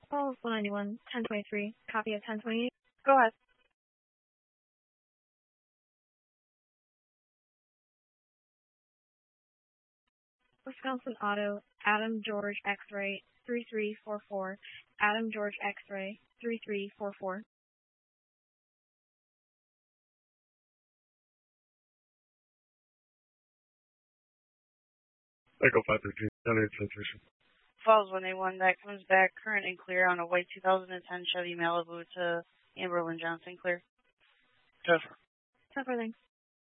Falls 191, 1023, copy of 1028. Go ahead. Wisconsin Auto, Adam George X-Ray 3344. Adam George X-Ray 3344. Echo 513, 10-8 Centration. Falls 181, that comes back current and clear on a white 2010 Chevy Malibu to Amberlyn Johnson, clear. 10-4. 10-4, thanks.